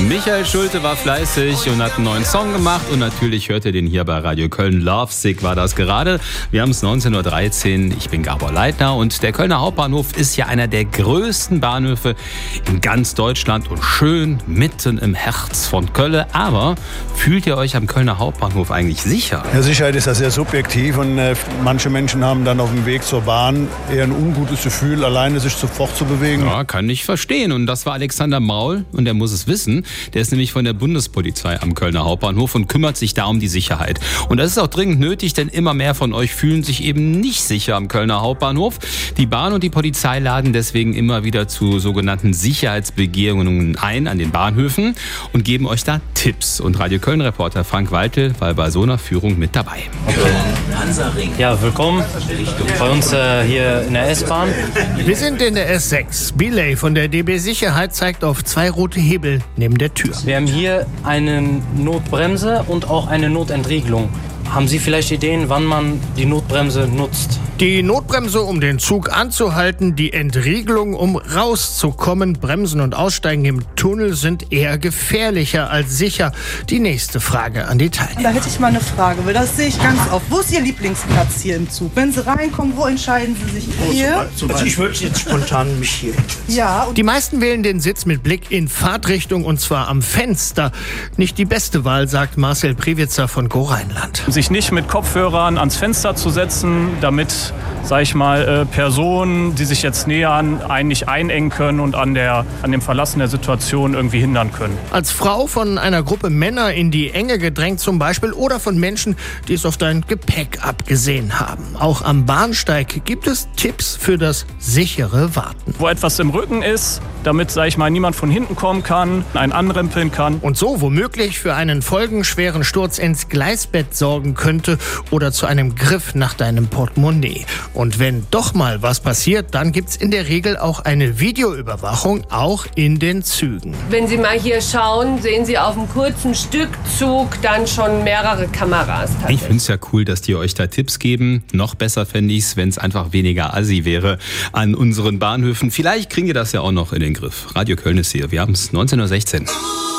Michael Schulte war fleißig und hat einen neuen Song gemacht und natürlich hört ihr den hier bei Radio Köln. Lovesick war das gerade. Wir haben es 19.13 Uhr. Ich bin Gabor Leitner und der Kölner Hauptbahnhof ist ja einer der größten Bahnhöfe in ganz Deutschland und schön mitten im Herz von Köln. Aber fühlt ihr euch am Kölner Hauptbahnhof eigentlich sicher? Ja, Sicherheit ist ja sehr subjektiv und manche Menschen haben dann auf dem Weg zur Bahn eher ein ungutes Gefühl, alleine sich fortzubewegen. Ja, kann ich verstehen. Und das war Alexander Maul und der muss es wissen. Der ist nämlich von der Bundespolizei am Kölner Hauptbahnhof und kümmert sich da um die Sicherheit. Und das ist auch dringend nötig, denn immer mehr von euch fühlen sich eben nicht sicher am Kölner Hauptbahnhof. Die Bahn und die Polizei laden deswegen immer wieder zu sogenannten Sicherheitsbegehungen ein an den Bahnhöfen und geben euch da Tipps. Und Radio Köln-Reporter Frank Waltel war bei so einer Führung mit dabei. Ja, willkommen bei uns hier in der S-Bahn. Wir sind in der S6. Bilay von der DB Sicherheit zeigt auf 2 rote Hebel neben der Tür. Wir haben hier eine Notbremse und auch eine Notentriegelung. Haben Sie vielleicht Ideen, wann man die Notbremse nutzt? Die Notbremse, um den Zug anzuhalten, die Entriegelung, um rauszukommen. Bremsen und Aussteigen im Tunnel sind eher gefährlicher als sicher. Die nächste Frage an die Teilnehmer. Da hätte ich mal eine Frage, weil das sehe ich ganz oft. Wo ist Ihr Lieblingsplatz hier im Zug? Wenn Sie reinkommen, wo entscheiden Sie sich? Hier? Also ich würde jetzt spontan mich hier hinsetzen. Ja. Die meisten wählen den Sitz mit Blick in Fahrtrichtung und zwar am Fenster. Nicht die beste Wahl, sagt Marcel Priwitzer von Go Rheinland. Sich nicht mit Kopfhörern ans Fenster zu setzen, damit, sag ich mal, Personen, die sich jetzt nähern, einen nicht einengen können und an dem Verlassen der Situation irgendwie hindern können. Als Frau von einer Gruppe Männer in die Enge gedrängt zum Beispiel oder von Menschen, die es auf dein Gepäck abgesehen haben. Auch am Bahnsteig gibt es Tipps für das sichere Warten. Wo etwas im Rücken ist, damit, sag ich mal, niemand von hinten kommen kann, einen anrempeln kann. Und so womöglich für einen folgenschweren Sturz ins Gleisbett sorgen könnte oder zu einem Griff nach deinem Portemonnaie. Und wenn doch mal was passiert, dann gibt's in der Regel auch eine Videoüberwachung, auch in den Zügen. Wenn Sie mal hier schauen, sehen Sie auf einem kurzen Stückzug dann schon mehrere Kameras. Ich finde es ja cool, dass die euch da Tipps geben. Noch besser fände ich es, wenn es einfach weniger assi wäre an unseren Bahnhöfen. Vielleicht kriegen wir das ja auch noch in den Griff. Radio Köln ist hier. Wir haben es 19.16 Uhr.